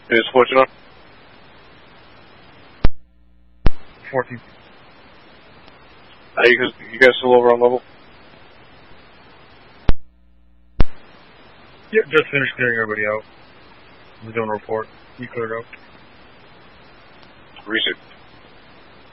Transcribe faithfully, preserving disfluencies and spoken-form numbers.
Is what you know? fourteen. Uh, you, guys, you guys still over on level? Yep, just finished clearing everybody out. I'm doing a report. You cleared out. Reset.